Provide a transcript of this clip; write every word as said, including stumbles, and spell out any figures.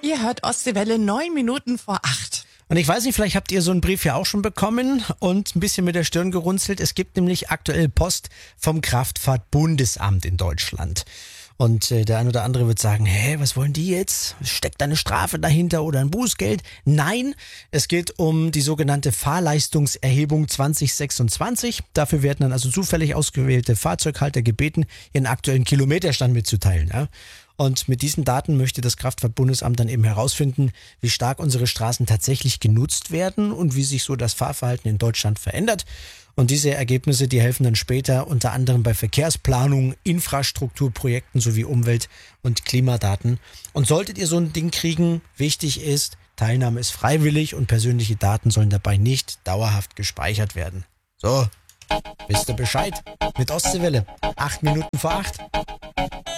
Ihr hört Ostseewelle neun Minuten vor acht. Und ich weiß nicht, vielleicht habt ihr so einen Brief ja auch schon bekommen und ein bisschen mit der Stirn gerunzelt. Es gibt nämlich aktuell Post vom Kraftfahrtbundesamt in Deutschland. Und äh, der ein oder andere wird sagen, hä, was wollen die jetzt? Steckt da eine Strafe dahinter oder ein Bußgeld? Nein, es geht um die sogenannte Fahrleistungserhebung zwanzig sechsundzwanzig. Dafür werden dann also zufällig ausgewählte Fahrzeughalter gebeten, ihren aktuellen Kilometerstand mitzuteilen. Ja? Und mit diesen Daten möchte das Kraftfahrtbundesamt dann eben herausfinden, wie stark unsere Straßen tatsächlich genutzt werden und wie sich so das Fahrverhalten in Deutschland verändert. Und diese Ergebnisse, die helfen dann später unter anderem bei Verkehrsplanung, Infrastrukturprojekten sowie Umwelt- und Klimadaten. Und solltet ihr so ein Ding kriegen, wichtig ist, Teilnahme ist freiwillig und persönliche Daten sollen dabei nicht dauerhaft gespeichert werden. So, wisst ihr Bescheid? Mit Ostseewelle, acht Minuten vor acht.